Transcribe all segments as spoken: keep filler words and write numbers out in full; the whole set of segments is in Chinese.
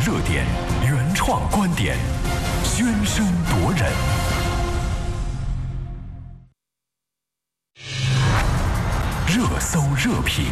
热点，原创观点，喧声夺人。热搜热评，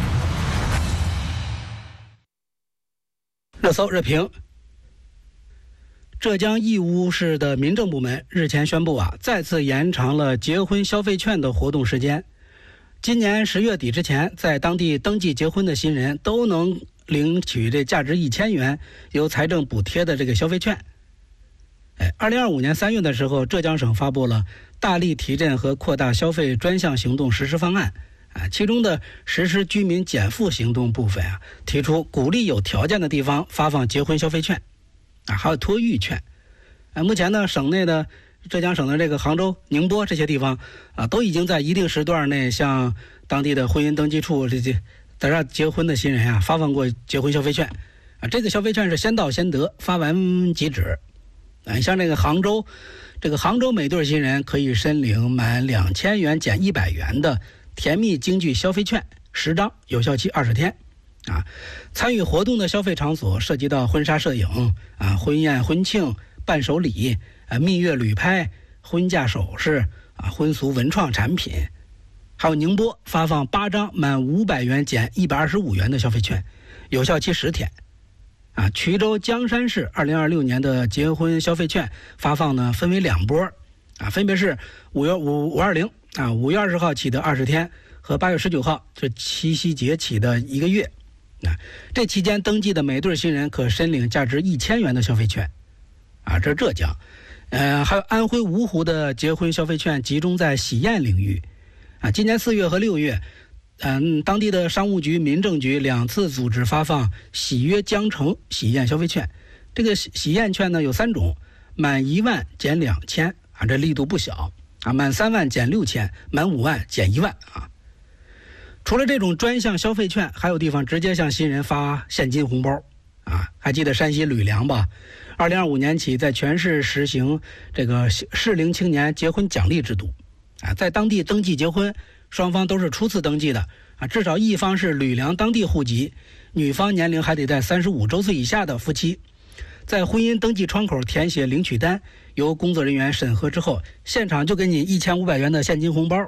热搜热评。浙江义乌市的民政部门日前宣布啊，再次延长了结婚消费券的活动时间。今年十月底之前，在当地登记结婚的新人都能领取这价值一千元由财政补贴的这个消费券。哎，二零二五年三月的时候，浙江省发布了大力提振和扩大消费专项行动实施方案啊，其中的实施居民减负行动部分啊，提出鼓励有条件的地方发放结婚消费券啊，还有托育券。啊，目前呢，省内的浙江省的这个杭州、宁波这些地方啊，都已经在一定时段内向当地的婚姻登记处这这在这结婚的新人啊发放过结婚消费券啊。这个消费券是先到先得，发完即止。啊，像这个杭州，这个杭州每对新人可以申领满两千元减一百元的甜蜜京剧消费券十张，有效期二十天。啊，参与活动的消费场所涉及到婚纱摄影啊、婚宴婚庆、伴手礼啊、蜜月旅拍、婚嫁首饰啊、婚俗文创产品。还有宁波发放八张满五百元减一百二十五元的消费券，有效期十天。啊，衢州江山市二零二六年的结婚消费券发放呢，分为两波，啊，分别是五月五五二零啊，五月二十号起的二十天和八月十九号这七夕节起的一个月。啊，这期间登记的每对新人可申领价值一千元的消费券。啊，这是浙江，呃，还有安徽芜湖的结婚消费券集中在喜宴领域。啊，今年四月和六月。嗯，当地的商务局、民政局两次组织发放喜约江城喜宴消费券。这个喜宴券呢有三种，满一万减两千啊，这力度不小啊；满三万减六千，满五万减一万啊。除了这种专项消费券，还有地方直接向新人发现金红包啊。还记得山西吕梁吧？二零二五年起，在全市实行这个适龄青年结婚奖励制度啊，在当地登记结婚。双方都是初次登记的啊，至少一方是吕梁当地户籍，女方年龄还得在三十五周岁以下的夫妻，在婚姻登记窗口填写领取单，由工作人员审核之后，现场就给你一千五百元的现金红包。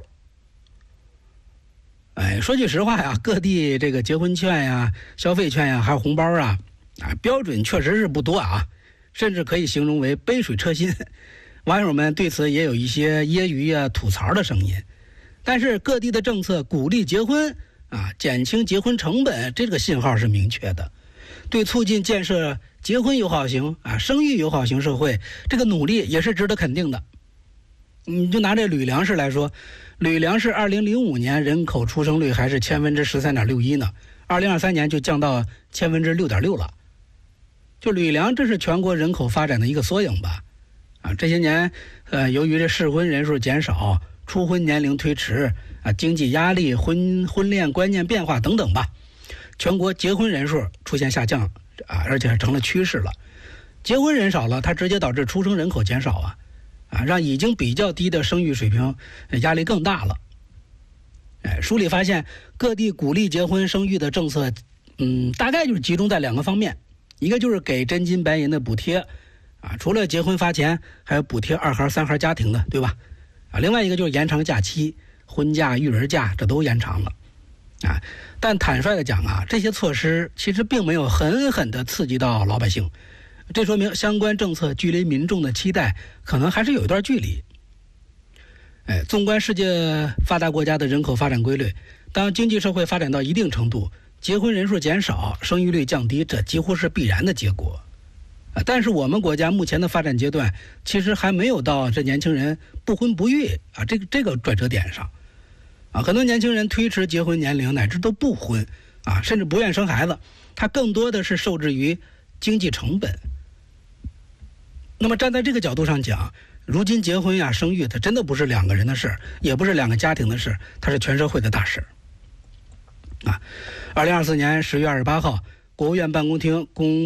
哎，说句实话呀，各地这个结婚券呀、消费券呀，还有红包啊，啊，标准确实是不多啊，甚至可以形容为杯水车薪。网友们对此也有一些揶揄啊、吐槽的声音。但是各地的政策鼓励结婚啊，减轻结婚成本，这个信号是明确的。对促进建设结婚友好型啊、生育友好型社会，这个努力也是值得肯定的。你就拿这吕梁市来说，吕梁市二零零五年人口出生率还是千分之十三点六一呢，二零二三年就降到千分之六点六了。就吕梁，这是全国人口发展的一个缩影吧？啊，这些年，呃，由于这适婚人数减少。初婚年龄推迟啊，经济压力、婚婚恋观念变化等等吧，全国结婚人数出现下降啊，而且成了趋势了。结婚人少了，它直接导致出生人口减少啊，啊，让已经比较低的生育水平压力更大了。哎，梳理发现，各地鼓励结婚生育的政策，嗯，大概就是集中在两个方面，一个就是给真金白银的补贴啊，除了结婚发钱，还有补贴二孩、三孩家庭的，对吧？啊，另外一个就是延长假期，婚假、育儿假这都延长了，啊，但坦率的讲啊，这些措施其实并没有狠狠地刺激到老百姓，这说明相关政策距离民众的期待可能还是有一段距离。哎，纵观世界发达国家的人口发展规律，当经济社会发展到一定程度，结婚人数减少，生育率降低，这几乎是必然的结果。但是我们国家目前的发展阶段，其实还没有到这年轻人不婚不育啊这个这个转折点上，啊，很多年轻人推迟结婚年龄，乃至都不婚啊，甚至不愿生孩子，他更多的是受制于经济成本。那么站在这个角度上讲，如今结婚呀、生育，它真的不是两个人的事，也不是两个家庭的事，它是全社会的大事。啊，二零二四年十月二十八号，国务院办公厅公